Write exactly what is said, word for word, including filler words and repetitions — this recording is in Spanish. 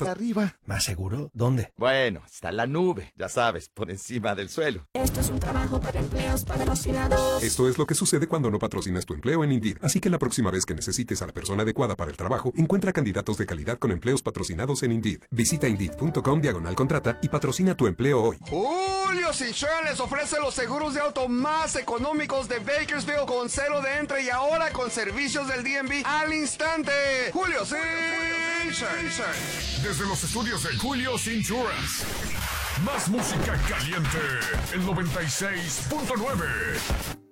patas arriba. ¿Más seguro? ¿Dónde? Bueno, está en la nube, ya sabes, por encima del suelo. Esto es un trabajo para empleos patrocinados. Esto es lo que sucede cuando no patrocinas tu empleo en Indeed. Así que la próxima vez que necesites a la persona adecuada para el trabajo, encuentra candidatos de calidad con empleos patrocinados en Indeed. Visita Indeed.com diagonal contrata y patrocina tu empleo hoy. Julio's Insurance les ofrece los seguros de auto más económicos de Bakersfield con cero de entre y ahora con servicios del D M V al instante. Julio's Insurance. Desde los estudios de Julio's Insurance. Más música caliente. El noventa y seis punto nueve.